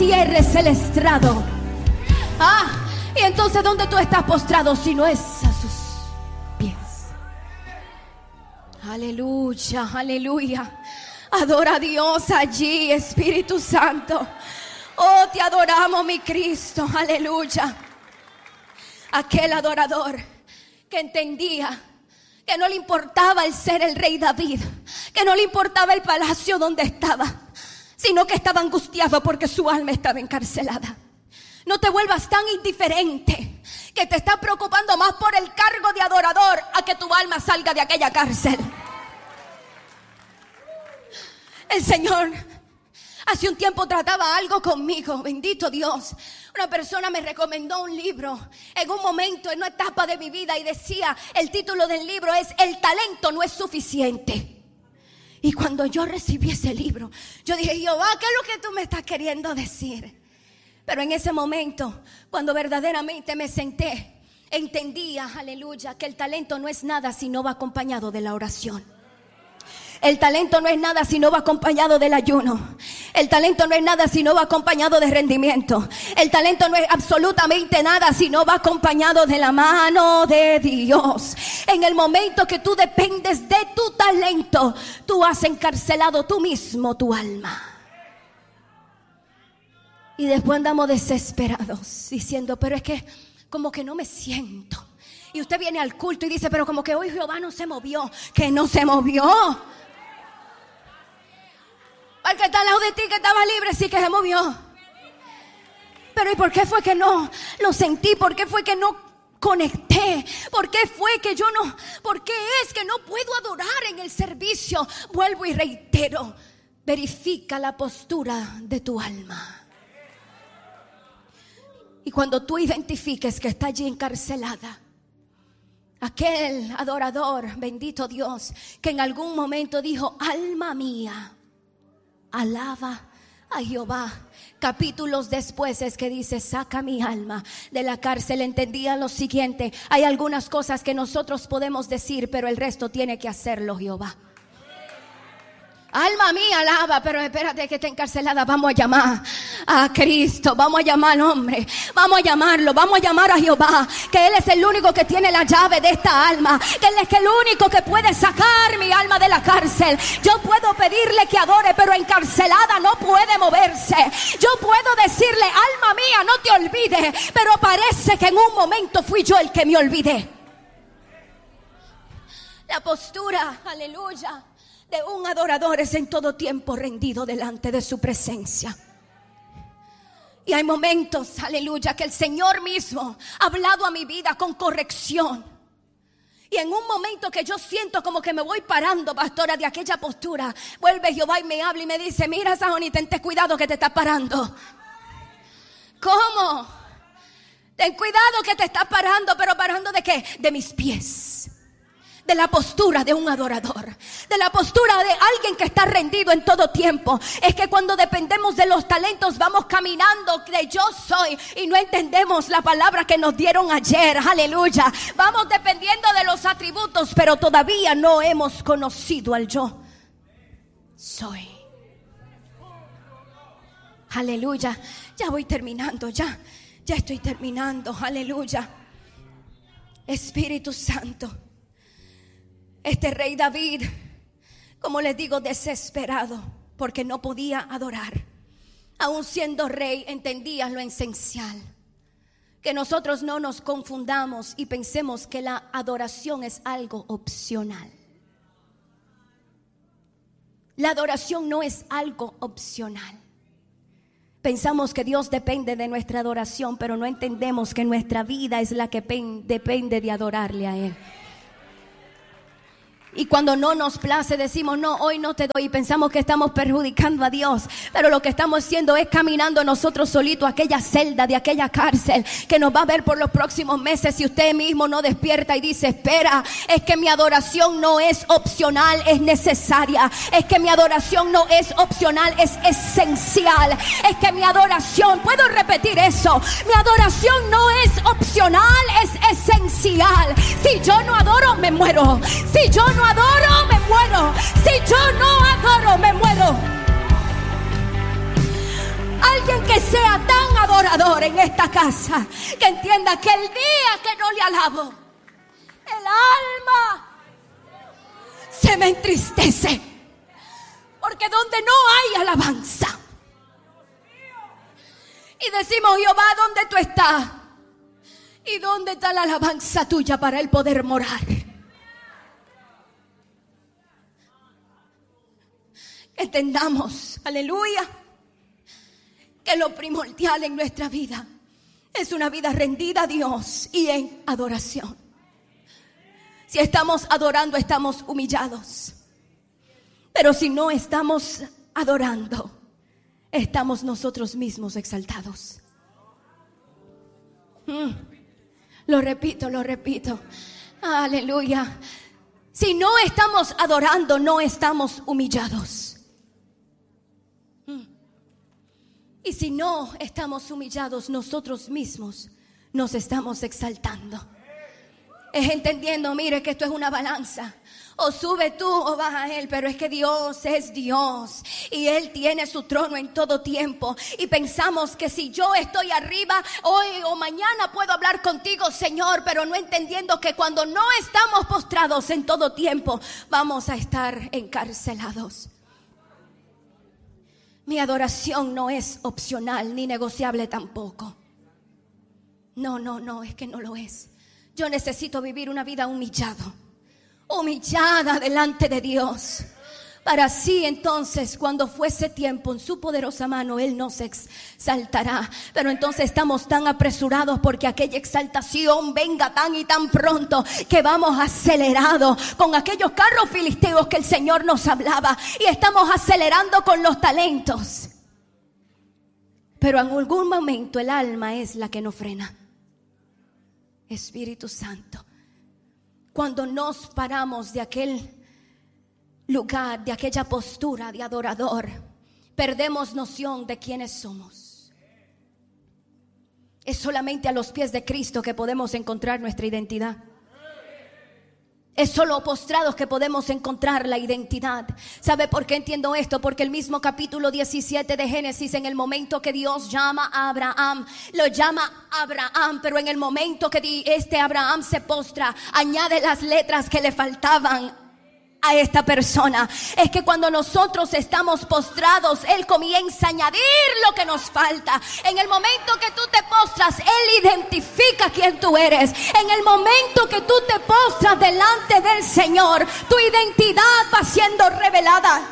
tierra es el estrado. Y entonces ¿dónde tú estás postrado si no es a sus pies? Aleluya, aleluya. Adora a Dios allí, Espíritu Santo. Oh, te adoramos, mi Cristo, aleluya. Aquel adorador que entendía que no le importaba el ser el rey David, que no le importaba el palacio donde estaba, sino que estaba angustiado porque su alma estaba encarcelada. No te vuelvas tan indiferente que te está preocupando más por el cargo de adorador a que tu alma salga de aquella cárcel. El Señor hace un tiempo trataba algo conmigo, bendito Dios. Una persona me recomendó un libro en un momento, en una etapa de mi vida, y decía, el título del libro es El talento no es suficiente. Y cuando yo recibí ese libro, yo dije, Jehová, ¿qué es lo que tú me estás queriendo decir? Pero en ese momento, cuando verdaderamente me senté, entendía, aleluya, que el talento no es nada si no va acompañado de la oración. El talento no es nada si no va acompañado del ayuno. El talento no es nada si no va acompañado de rendimiento. El talento no es absolutamente nada si no va acompañado de la mano de Dios. En el momento que tú dependes de tu talento, tú has encarcelado tú mismo tu alma. Y después andamos desesperados diciendo, pero es que como que no me siento. Y usted viene al culto y dice, pero como que hoy Jehová no se movió. Que no se movió. Al que está al lado de ti que estaba libre, sí que se movió. Pero ¿y por qué fue que no lo sentí? ¿Por qué fue que no conecté? ¿Por qué fue que yo no? ¿Por qué es que no puedo adorar en el servicio? Vuelvo y reitero, verifica la postura de tu alma. Y cuando tú identifiques que está allí encarcelada, aquel adorador, bendito Dios, que en algún momento dijo, alma mía, alaba a Jehová. Capítulos después es que dice, saca mi alma de la cárcel. Entendía lo siguiente, hay algunas cosas que nosotros podemos decir, pero el resto tiene que hacerlo Jehová. Alma mía, alaba, pero espérate que está encarcelada. Vamos a llamar a Cristo, vamos a llamar al hombre, vamos a llamarlo, vamos a llamar a Jehová, que Él es el único que tiene la llave de esta alma, que Él es el único que puede sacar mi alma de la cárcel. Yo puedo pedirle que adore, pero encarcelada no puede moverse. Yo puedo decirle, alma mía, no te olvides, pero parece que en un momento fui yo el que me olvidé. La postura, aleluya, de un adorador es en todo tiempo rendido delante de su presencia. Y hay momentos, aleluya, que el Señor mismo ha hablado a mi vida con corrección. Y en un momento que yo siento como que me voy parando, pastora, de aquella postura, vuelve Jehová y me habla y me dice, mira, Sajoni, ten cuidado que te estás parando. ¿Cómo? Ten cuidado que te estás parando, pero ¿parando de qué? De mis pies. De la postura de un adorador, de la postura de alguien que está rendido en todo tiempo. Es que cuando dependemos de los talentos vamos caminando de yo soy y no entendemos la palabra que nos dieron ayer, aleluya. Vamos dependiendo de los atributos, pero todavía no hemos conocido al yo soy. Aleluya. Ya voy terminando, ya estoy terminando, aleluya. Espíritu Santo, este rey David, como les digo, desesperado porque no podía adorar. Aún siendo rey, entendía lo esencial. Que nosotros no nos confundamos y pensemos que la adoración es algo opcional. La adoración no es algo opcional. Pensamos que Dios depende de nuestra adoración, pero no entendemos que nuestra vida es la que depende de adorarle a Él. Y cuando no nos place decimos, no, hoy no te doy, y pensamos que estamos perjudicando a Dios, pero lo que estamos haciendo es caminando nosotros solitos a aquella celda de aquella cárcel que nos va a ver por los próximos meses. Si usted mismo no despierta y dice, espera, es que mi adoración no es opcional, es necesaria. Es que mi adoración no es opcional, es esencial. Es que mi adoración, puedo repetir eso, mi adoración no es opcional, es esencial. Si yo no adoro, me muero. Si yo no adoro, me muero. Si yo no adoro, me muero. Alguien que sea tan adorador en esta casa, que entienda que el día que no le alabo, el alma se me entristece. Porque donde no hay alabanza, y decimos: Jehová, ¿dónde tú estás? ¿Y dónde está la alabanza tuya para él poder morar? Entendamos, aleluya, que lo primordial en nuestra vida es una vida rendida a Dios y en adoración. Si estamos adorando, estamos humillados. Pero si no estamos adorando, estamos nosotros mismos exaltados. Lo repito. Aleluya. Si no estamos adorando, no estamos humillados. Y si no estamos humillados, nosotros mismos nos estamos exaltando. Es entendiendo, mire, que esto es una balanza. O sube tú o baja él, pero es que Dios es Dios y Él tiene su trono en todo tiempo. Y pensamos que si yo estoy arriba, hoy o mañana puedo hablar contigo, Señor, pero no entendiendo que cuando no estamos postrados en todo tiempo, vamos a estar encarcelados. Mi adoración no es opcional ni negociable tampoco. No, es que no lo es. Yo necesito vivir una vida humillada delante de Dios, para así entonces, cuando fuese tiempo, en su poderosa mano Él nos exaltará. Pero entonces estamos tan apresurados porque aquella exaltación venga tan y tan pronto, que vamos acelerados con aquellos carros filisteos que el Señor nos hablaba, y estamos acelerando con los talentos. Pero en algún momento el alma es la que nos frena. Espíritu Santo, cuando nos paramos de aquel lugar, de aquella postura de adorador, perdemos noción de quiénes somos. Es solamente a los pies de Cristo que podemos encontrar nuestra identidad. Es solo postrados que podemos encontrar la identidad. ¿Sabe por qué entiendo esto? Porque el mismo capítulo 17 de Génesis, en el momento que Dios llama a Abraham, lo llama Abraham, pero en el momento que este Abraham se postra, añade las letras que le faltaban a esta persona. Es que cuando nosotros estamos postrados, Él comienza a añadir lo que nos falta. En el momento que tú te postras, Él identifica quién tú eres. En el momento que tú te postras delante del Señor, tu identidad va siendo revelada.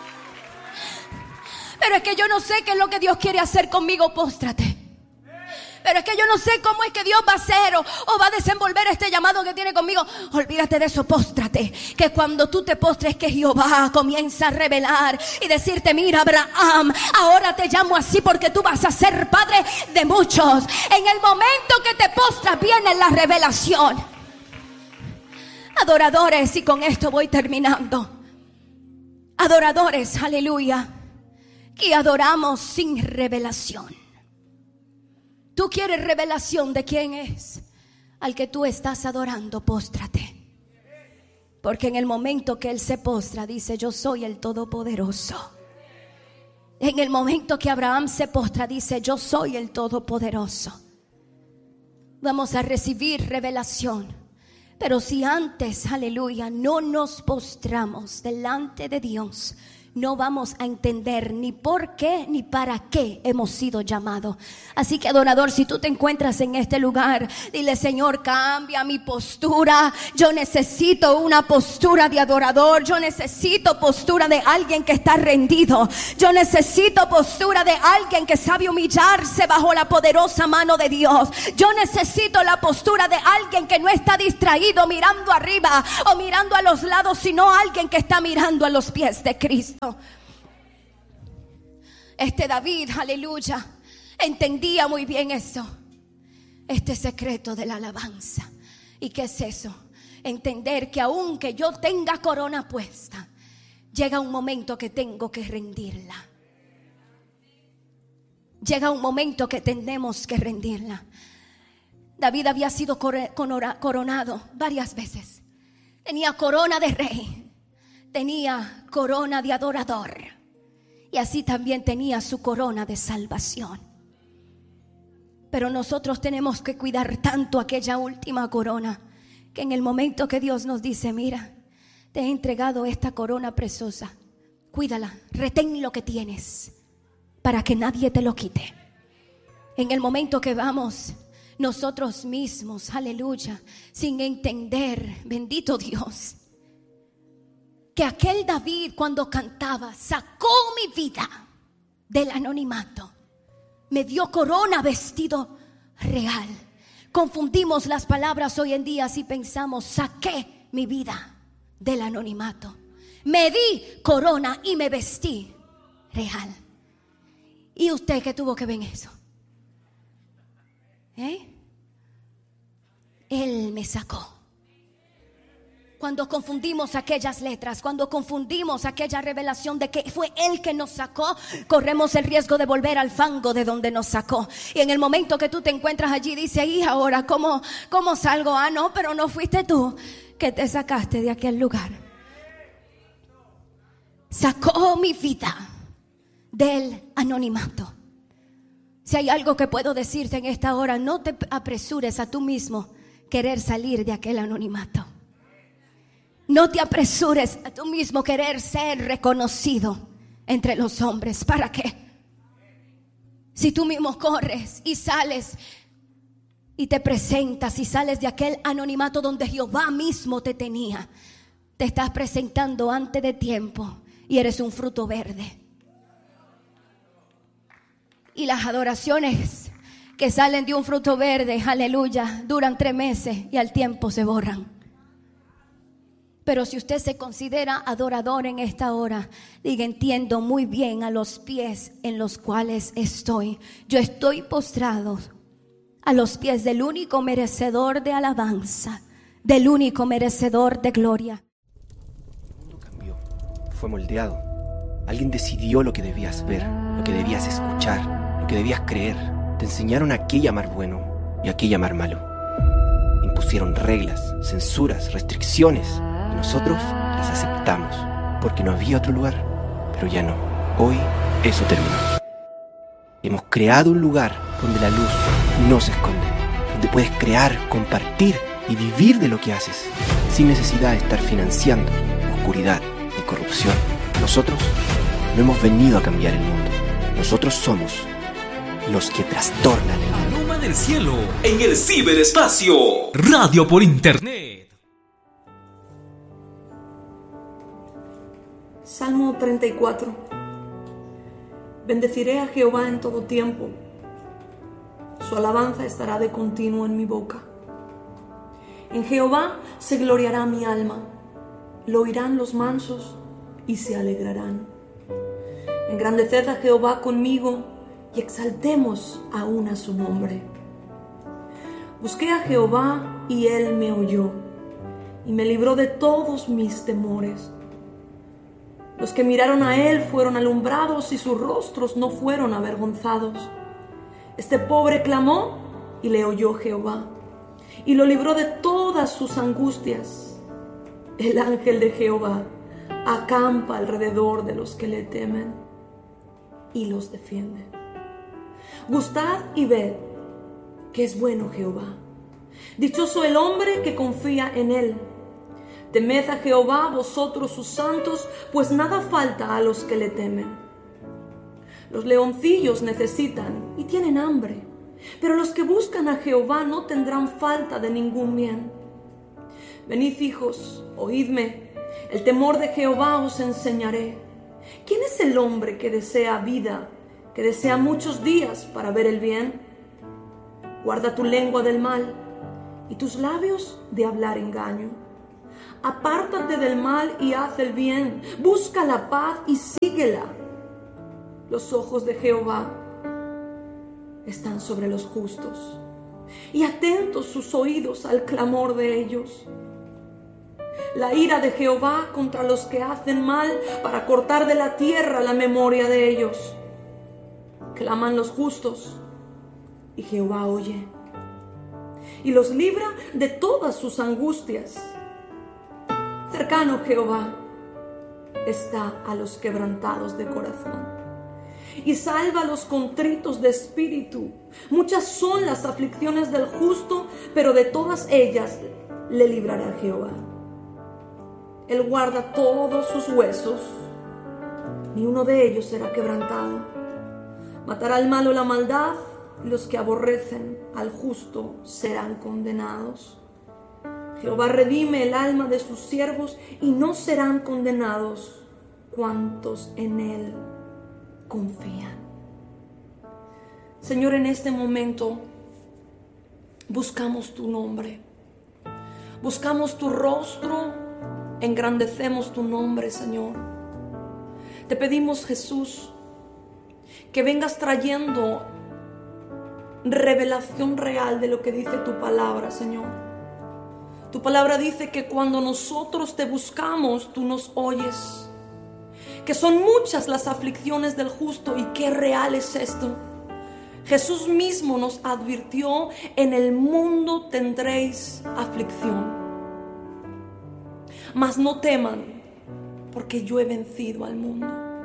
Pero es que yo no sé qué es lo que Dios quiere hacer conmigo. Póstrate. Pero es que yo no sé cómo es que Dios va a hacer o va a desenvolver este llamado que tiene conmigo. Olvídate de eso, póstrate. Que cuando tú te postres, que Jehová comienza a revelar y decirte: mira, Abraham, ahora te llamo así porque tú vas a ser padre de muchos. En el momento que te postras viene la revelación. Adoradores, y con esto voy terminando. Adoradores, aleluya, que adoramos sin revelación. Tú quieres revelación de quién es al que tú estás adorando, póstrate. Porque en el momento que Él se postra, dice: yo soy el Todopoderoso. En el momento que Abraham se postra, dice: yo soy el Todopoderoso. Vamos a recibir revelación. Pero si antes, aleluya, no nos postramos delante de Dios, no vamos a entender ni por qué ni para qué hemos sido llamados. Así que, adorador, si tú te encuentras en este lugar, dile: Señor, cambia mi postura. Yo necesito una postura de adorador. Yo necesito postura de alguien que está rendido. Yo necesito postura de alguien que sabe humillarse bajo la poderosa mano de Dios. Yo necesito la postura de alguien que no está distraído mirando arriba o mirando a los lados, sino alguien que está mirando a los pies de Cristo. Este David, aleluya, entendía muy bien eso, este secreto de la alabanza. ¿Y qué es eso? Entender que aunque yo tenga corona puesta, llega un momento que tengo que rendirla. Llega un momento que tenemos que rendirla. David había sido coronado varias veces. Tenía corona de rey, tenía corona de adorador y así también tenía su corona de salvación. Pero nosotros tenemos que cuidar tanto aquella última corona, que en el momento que Dios nos dice: mira, te he entregado esta corona preciosa, cuídala, retén lo que tienes para que nadie te lo quite. En el momento que vamos nosotros mismos, aleluya, sin entender, bendito Dios, que aquel David cuando cantaba: sacó mi vida del anonimato, me dio corona, vestido real. Confundimos las palabras hoy en día si pensamos: saqué mi vida del anonimato, me di corona y me vestí real. ¿Y usted qué tuvo que ver en eso? Él me sacó. Cuando confundimos aquellas letras, cuando confundimos aquella revelación de que fue Él que nos sacó, corremos el riesgo de volver al fango de donde nos sacó. Y en el momento que tú te encuentras allí, dice: ¿y ahora cómo salgo? Ah, no, pero no fuiste tú que te sacaste de aquel lugar. Sacó mi vida del anonimato. Si hay algo que puedo decirte en esta hora, no te apresures a tú mismo querer salir de aquel anonimato. No te apresures a tú mismo querer ser reconocido entre los hombres. ¿Para qué? Si tú mismo corres y sales y te presentas y sales de aquel anonimato donde Jehová mismo te tenía, te estás presentando antes de tiempo y eres un fruto verde. Y las adoraciones que salen de un fruto verde, aleluya, duran 3 meses y al tiempo se borran. Pero si usted se considera adorador en esta hora, diga: entiendo muy bien a los pies en los cuales estoy. Yo estoy postrado a los pies del único merecedor de alabanza, del único merecedor de gloria. El mundo cambió, fue moldeado. Alguien decidió lo que debías ver, lo que debías escuchar, lo que debías creer. Te enseñaron a qué llamar bueno y a qué llamar malo. Impusieron reglas, censuras, restricciones. Y nosotros las aceptamos porque no había otro lugar. Pero ya no, hoy eso terminó. Hemos creado un lugar donde la luz no se esconde, donde puedes crear, compartir y vivir de lo que haces sin necesidad de estar financiando oscuridad y corrupción. Nosotros no hemos venido a cambiar el mundo. Nosotros somos los que trastornan el mundo. Aroma del cielo en el ciberespacio. Radio por internet. Salmo 34. Bendeciré a Jehová en todo tiempo. Su alabanza estará de continuo en mi boca. En Jehová se gloriará mi alma. Lo oirán los mansos y se alegrarán. Engrandeced a Jehová conmigo y exaltemos aún a su nombre. Busqué a Jehová y él me oyó y me libró de todos mis temores. Los que miraron a él fueron alumbrados y sus rostros no fueron avergonzados. Este pobre clamó y le oyó Jehová y lo libró de todas sus angustias. El ángel de Jehová acampa alrededor de los que le temen y los defiende. Gustad y ved que es bueno Jehová. Dichoso el hombre que confía en él. Temed a Jehová vosotros sus santos, pues nada falta a los que le temen. Los leoncillos necesitan y tienen hambre, pero los que buscan a Jehová no tendrán falta de ningún bien. Venid, hijos, oídme, el temor de Jehová os enseñaré. ¿Quién es el hombre que desea vida, que desea muchos días para ver el bien? Guarda tu lengua del mal y tus labios de hablar engaño. Apártate del mal y haz el bien. Busca la paz y síguela. Los ojos de Jehová están sobre los justos y atentos sus oídos al clamor de ellos. La ira de Jehová contra los que hacen mal, para cortar de la tierra la memoria de ellos. Claman los justos y Jehová oye y los libra de todas sus angustias. Cercano Jehová está a los quebrantados de corazón y salva a los contritos de espíritu. Muchas son las aflicciones del justo, pero de todas ellas le librará Jehová. Él guarda todos sus huesos, ni uno de ellos será quebrantado. Matará al malo la maldad, y los que aborrecen al justo serán condenados. Jehová redime el alma de sus siervos, y no serán condenados cuantos en él confían. Señor, en este momento buscamos tu nombre, buscamos tu rostro, engrandecemos tu nombre, Señor. Te pedimos, Jesús, que vengas trayendo revelación real de lo que dice tu palabra, Señor. Tu palabra dice que cuando nosotros te buscamos, tú nos oyes. Que son muchas las aflicciones del justo, y qué real es esto. Jesús mismo nos advirtió: en el mundo tendréis aflicción, mas no teman, porque yo he vencido al mundo.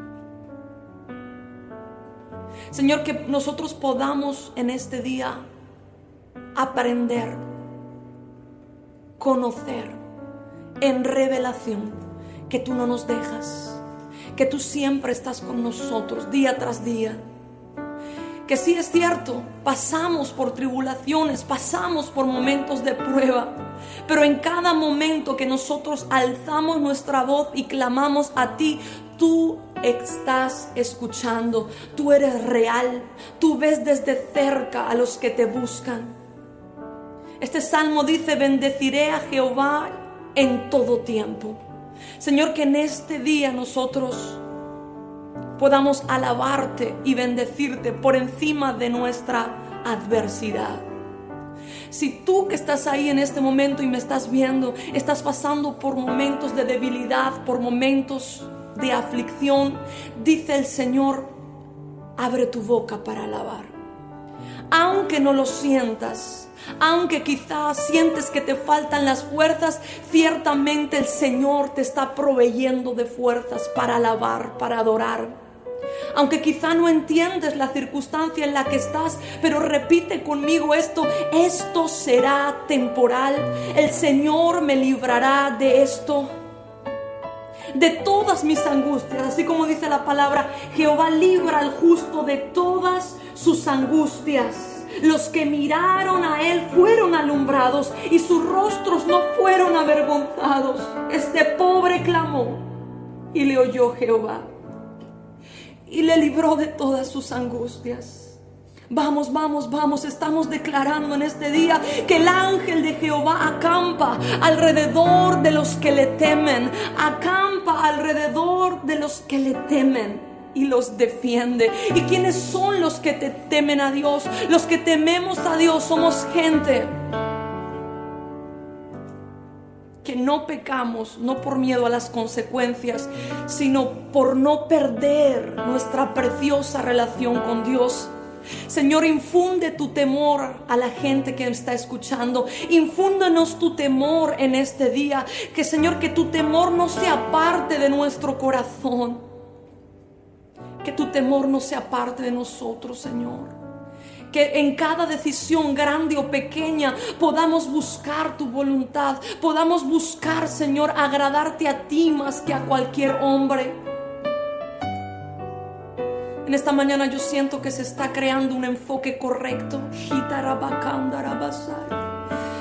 Señor, que nosotros podamos en este día aprender, conocer en revelación que tú no nos dejas, que tú siempre estás con nosotros día tras día. Que sí es cierto, pasamos por tribulaciones, pasamos por momentos de prueba, pero en cada momento que nosotros alzamos nuestra voz y clamamos a ti, tú estás escuchando, tú eres real, tú ves desde cerca a los que te buscan. Este salmo dice: bendeciré a Jehová en todo tiempo. Señor, que en este día nosotros podamos alabarte y bendecirte por encima de nuestra adversidad. Si tú que estás ahí en este momento y me estás viendo, estás pasando por momentos de debilidad, por momentos de aflicción, dice el Señor: abre tu boca para alabar. Aunque no lo sientas, aunque quizás sientes que te faltan las fuerzas, ciertamente el Señor te está proveyendo de fuerzas para alabar, para adorar. Aunque quizá no entiendes la circunstancia en la que estás, pero repite conmigo esto: esto será temporal. El Señor me librará de esto, de todas mis angustias. Así como dice la palabra, Jehová libra al justo de todas sus angustias. Los que miraron a él fueron alumbrados, y sus rostros no fueron avergonzados. Este pobre clamó, y le oyó Jehová, y le libró de todas sus angustias. Vamos, vamos, vamos. Estamos declarando en este día que el ángel de Jehová acampa alrededor de los que le temen. Acampa alrededor de los que le temen y los defiende. ¿Y quiénes son los que te temen a Dios? Los que tememos a Dios somos gente que no pecamos, no por miedo a las consecuencias, sino por no perder nuestra preciosa relación con Dios. Señor, infunde tu temor a la gente que está escuchando. Infúndanos tu temor en este día. Que, Señor, que tu temor no sea parte de nuestro corazón. Que tu temor no sea parte de nosotros, Señor. Que en cada decisión grande o pequeña podamos buscar tu voluntad. Podamos buscar, Señor, agradarte a ti más que a cualquier hombre. En esta mañana yo siento que se está creando un enfoque correcto.